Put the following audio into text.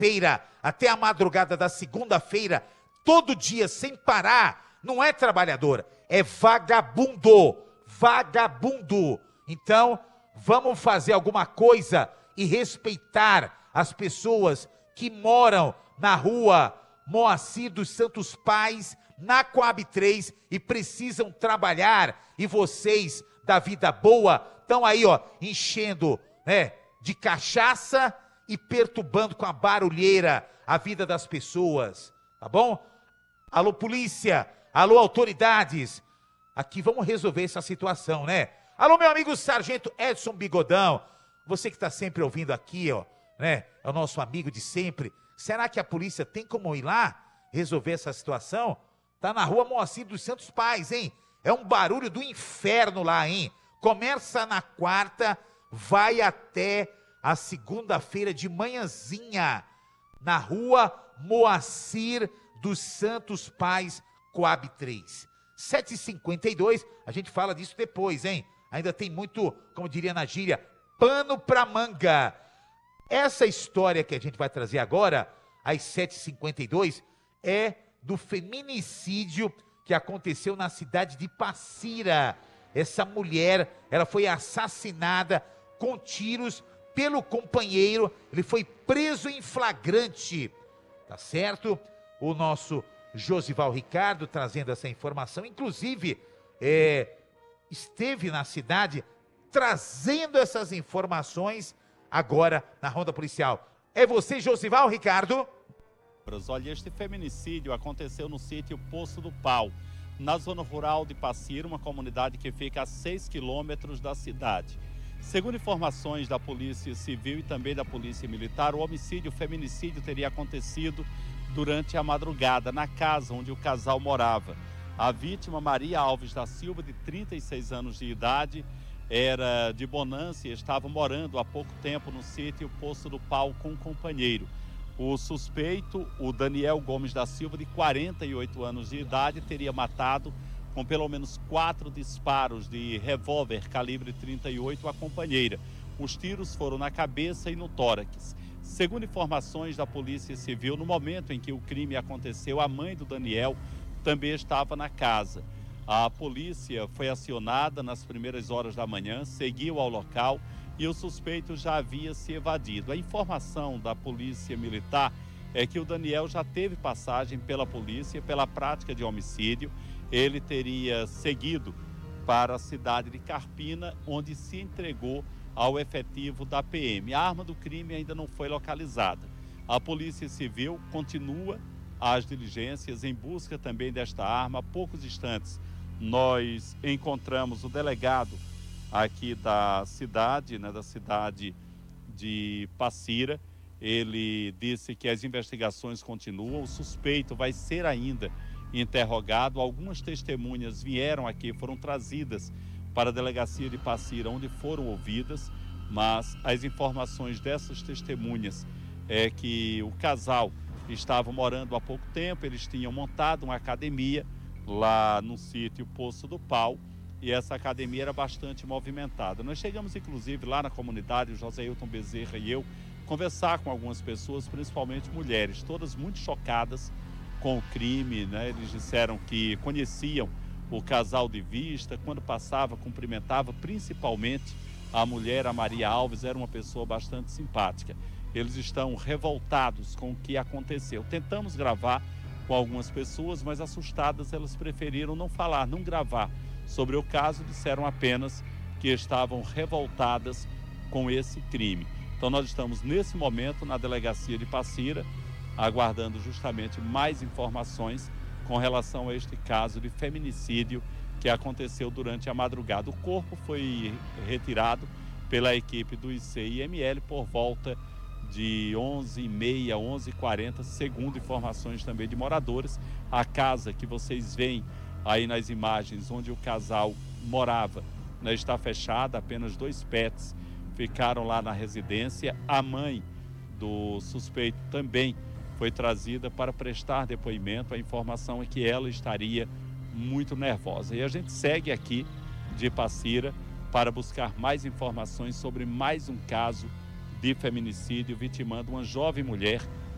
feira até a madrugada da segunda-feira, todo dia, sem parar, não é trabalhador, é vagabundo, vagabundo. Então, vamos fazer alguma coisa e respeitar as pessoas que moram na rua Moacir dos Santos Pais, na Coab 3, e precisam trabalhar, e vocês da vida boa estão aí, ó, enchendo, né, de cachaça e perturbando com a barulheira a vida das pessoas, tá bom? Alô polícia, alô autoridades, aqui vamos resolver essa situação, né? Alô meu amigo Sargento Edson Bigodão, você que está sempre ouvindo aqui, ó, né, é o nosso amigo de sempre. Será que a polícia tem como ir lá resolver essa situação? Tá na rua Moacir dos Santos Pais, hein? É um barulho do inferno lá, hein? Começa na quarta, vai até a segunda-feira de manhãzinha, na rua Moacir dos Santos Pais, Coab 3. 7h52, a gente fala disso depois, hein? Ainda tem muito, como diria na gíria, pano pra manga. Essa história que a gente vai trazer agora, às 7h52, é do feminicídio que aconteceu na cidade de Passira. Essa mulher, ela foi assassinada com tiros pelo companheiro, ele foi preso em flagrante, tá certo? O nosso Josival Ricardo trazendo essa informação, inclusive, esteve na cidade trazendo essas informações agora na Ronda Policial. É você, Josival Ricardo? Olha, este feminicídio aconteceu no sítio Poço do Pau, na zona rural de Passira, uma comunidade que fica a 6 quilômetros da cidade. Segundo informações da Polícia Civil e também da Polícia Militar, o feminicídio teria acontecido durante a madrugada, na casa onde o casal morava. A vítima, Maria Alves da Silva, de 36 anos de idade, era de Bonança e estava morando há pouco tempo no sítio Poço do Pau com um companheiro. O suspeito, o Daniel Gomes da Silva, de 48 anos de idade, teria matado com pelo menos 4 disparos de revólver calibre 38 a companheira. Os tiros foram na cabeça e no tórax. Segundo informações da Polícia Civil, no momento em que o crime aconteceu, a mãe do Daniel também estava na casa. A polícia foi acionada nas primeiras horas da manhã, seguiu ao local e o suspeito já havia se evadido. A informação da Polícia Militar é que o Daniel já teve passagem pela polícia pela prática de homicídio. Ele teria seguido para a cidade de Carpina, onde se entregou ao efetivo da PM. A arma do crime ainda não foi localizada. A Polícia Civil continua as diligências em busca também desta arma. Há poucos instantes nós encontramos o delegado aqui da cidade, da cidade de Passira. Ele disse que as investigações continuam, o suspeito vai ser ainda interrogado. Algumas testemunhas vieram aqui, foram trazidas para a delegacia de Passira, onde foram ouvidas, mas as informações dessas testemunhas é que o casal estava morando há pouco tempo, eles tinham montado uma academia lá no sítio Poço do Pau, e essa academia era bastante movimentada. Nós chegamos, inclusive, lá na comunidade, o José Hilton Bezerra e eu, conversar com algumas pessoas, principalmente mulheres, todas muito chocadas com o crime, né? Eles disseram que conheciam o casal de vista, quando passava, cumprimentava, principalmente a mulher, a Maria Alves, era uma pessoa bastante simpática. Eles estão revoltados com o que aconteceu. Tentamos gravar com algumas pessoas, mas assustadas, elas preferiram não falar, não gravar sobre o caso, disseram apenas que estavam revoltadas com esse crime. Então nós estamos nesse momento na delegacia de Passira, aguardando justamente mais informações com relação a este caso de feminicídio que aconteceu durante a madrugada. O corpo foi retirado pela equipe do ICIML por volta de 11h30, 11h40, segundo informações também de moradores. A casa que vocês veem aí nas imagens onde o casal morava, né, está fechada, apenas 2 pets ficaram lá na residência. A mãe do suspeito também foi trazida para prestar depoimento. A informação é que ela estaria muito nervosa. E a gente segue aqui de Passira para buscar mais informações sobre mais um caso de feminicídio vitimando uma jovem mulher